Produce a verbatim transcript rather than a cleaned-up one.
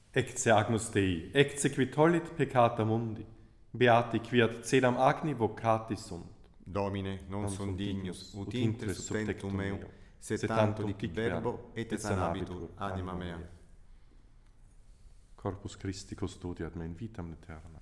Ecce Agnus Dei, ecce qui tollit peccata mundi, beati qui ad cedam agni vocati sunt. Domine, non son dignus, ut intre sub tectum meu, sed sed tanto dic verbo, et sanabitur anima mea. Corpus Christi custodiat me in vitam aeterna.